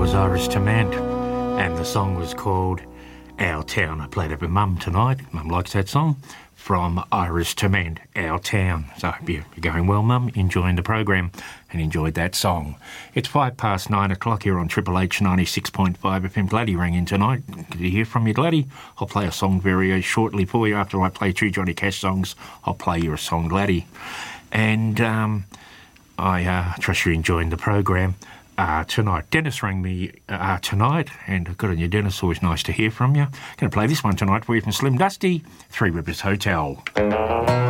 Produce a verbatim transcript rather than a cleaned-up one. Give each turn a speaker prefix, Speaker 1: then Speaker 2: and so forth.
Speaker 1: was Iris Tament, and the song was called Our Town. I played it with Mum tonight. Mum likes that song. From Iris Tament, Our Town. So I hope you're going well, Mum, enjoying the program and enjoyed that song. It's five past nine o'clock here on Triple H ninety-six point five F M. Gladdy rang in tonight. Good to hear from you, Gladdy. I'll play a song very shortly for you. After I play two Johnny Cash songs, I'll play you a song, Gladdy. And um, I uh, trust you're enjoying the program. Uh, tonight. Dennis rang me uh, tonight, and good on you, Dennis. Always nice to hear from you. Going to play this one tonight for you from Slim Dusty, Three Rivers Hotel.